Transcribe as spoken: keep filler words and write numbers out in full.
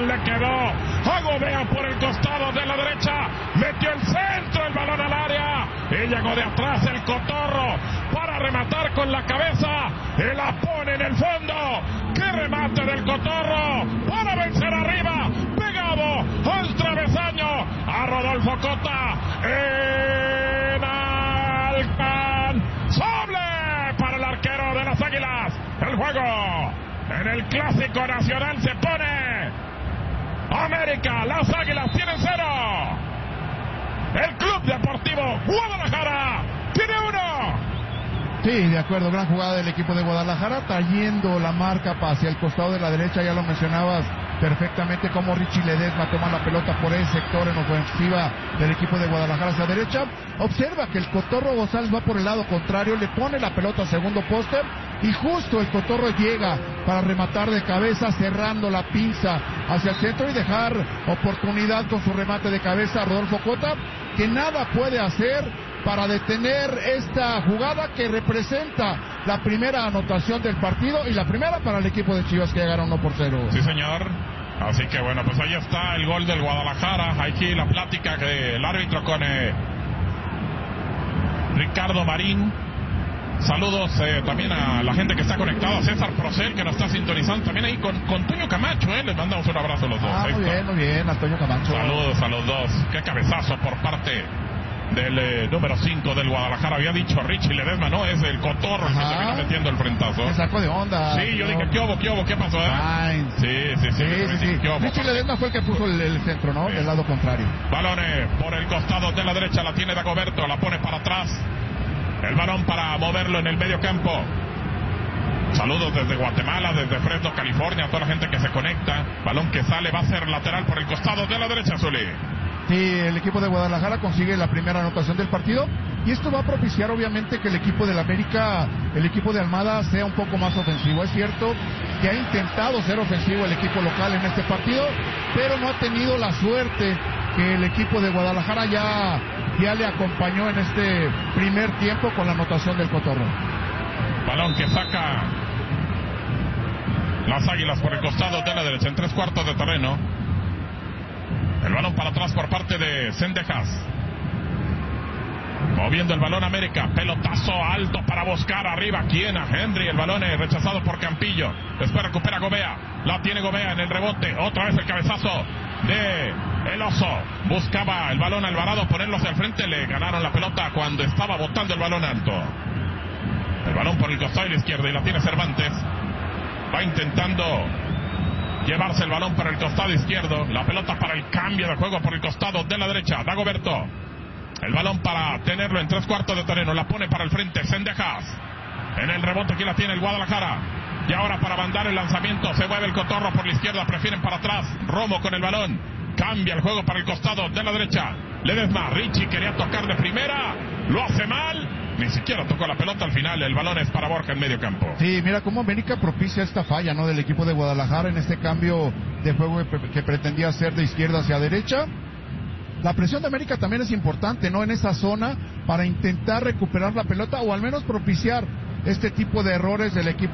balón le quedó a Gobea por el costado de la derecha. Metió el centro, el balón al área. Y llegó de atrás el Cotorro para rematar con la cabeza. Y la pone en el fondo. ¡Qué remate del Cotorro! Para vencer arriba. Pegado al travesaño. A Rodolfo Cota. Inalcanzable para el arquero de las Águilas. El juego en el Clásico Nacional se pone América. Las Águilas tienen cero. El Club Deportivo Guadalajara tiene uno. Sí, de acuerdo, gran jugada del equipo de Guadalajara, trayendo la marca hacia el costado de la derecha, ya lo mencionabas perfectamente como Richie Ledesma toma la pelota por ese sector en ofensiva del equipo de Guadalajara hacia la derecha. Observa que el Cotorro González va por el lado contrario, le pone la pelota al segundo poste y justo el Cotorro llega para rematar de cabeza, cerrando la pinza hacia el centro y dejar oportunidad con su remate de cabeza a Rodolfo Cota, que nada puede hacer para detener esta jugada que representa la primera anotación del partido y la primera para el equipo de Chivas, que llegaron uno por cero. Sí, señor. Así que bueno, pues ahí está el gol del Guadalajara. Aquí la plática del árbitro con eh, Ricardo Marín. Saludos eh, también a la gente que está conectada, César Procel, que nos está sintonizando, también ahí con, con Toño Camacho, eh, les mandamos un abrazo a los dos. Ah, muy bien, muy bien, a Toño Camacho. Saludos a los dos. Qué cabezazo por parte del eh, número cinco del Guadalajara. Había dicho Richie Ledesma, no, es el Cotorro el que termina metiendo el frentazo. Me sacó de onda. Sí, yo dije, ¿qué hubo, qué hubo, qué pasó? Eh? Ay. Sí, sí, sí. sí, sí, sí. ¿Qué hubo? Richie Ledesma fue el que puso el, el centro, ¿no? Sí. Del lado contrario. Balones por el costado de la derecha, la tiene Dagoberto, la pone para atrás. El balón para moverlo en el medio campo. Saludos desde Guatemala, desde Fresno, California, a toda la gente que se conecta. Balón que sale, va a ser lateral por el costado de la derecha, Zuli. Sí, el equipo de Guadalajara consigue la primera anotación del partido y esto va a propiciar obviamente que el equipo del América, el equipo de Almada sea un poco más ofensivo. Es cierto que ha intentado ser ofensivo el equipo local en este partido, pero no ha tenido la suerte que el equipo de Guadalajara ya, ya le acompañó en este primer tiempo con la anotación del Cotorro. Balón que saca las Águilas por el costado de la derecha en tres cuartos de terreno. El balón para atrás por parte de Cendejas. Moviendo el balón América. Pelotazo alto para buscar arriba. ¿Quién? A Henry. El balón es rechazado por Campillo. Después recupera Gobea. La tiene Gobea en el rebote. Otra vez el cabezazo de el Oso. Buscaba el balón Alvarado ponerlos al frente. Le ganaron la pelota cuando estaba botando el balón alto. El balón por el costado de la izquierda y la tiene Cervantes. Va intentando llevarse el balón para el costado izquierdo. La pelota para el cambio de juego por el costado de la derecha. Dagoberto. El balón para tenerlo en tres cuartos de terreno. La pone para el frente. Cendejas. En el rebote aquí la tiene el Guadalajara. Y ahora para mandar el lanzamiento. Se mueve el Cotorro por la izquierda. Prefieren para atrás. Romo con el balón. Cambia el juego para el costado de la derecha. Ledesma. Richie quería tocar de primera. Lo hace mal. Ni siquiera tocó la pelota al final. El balón es para Borja en medio campo. Sí, mira cómo América propicia esta falla, ¿no? Del equipo de Guadalajara en este cambio de juego que, que pretendía hacer de izquierda hacia derecha. La presión de América también es importante, ¿no? En esa zona para intentar recuperar la pelota o al menos propiciar este tipo de errores del equipo